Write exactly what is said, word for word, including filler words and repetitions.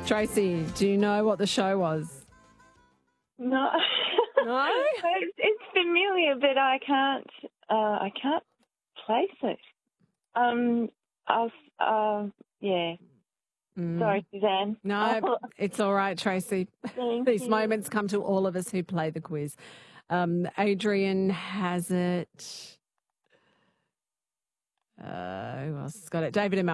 Tracy, do you know what the show was? No. No? it's, it's familiar, but I can't. Uh, I can't place it. Um. I'll. Uh. Yeah. Mm. Sorry, Suzanne. No, Oh, it's all right, Tracy. thank These you. moments come to all of us who play the quiz. Um, Adrian has it. Uh, who else has got it? David and Mel.